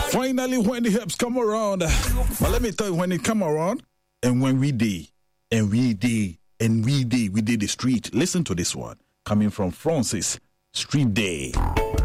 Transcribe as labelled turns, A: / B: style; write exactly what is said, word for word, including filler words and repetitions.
A: Finally, when the helps come around. But let me tell you, when it come around, and when we day, and we day, and we day, we day the street. Listen to this one, coming from Francis, Street Day.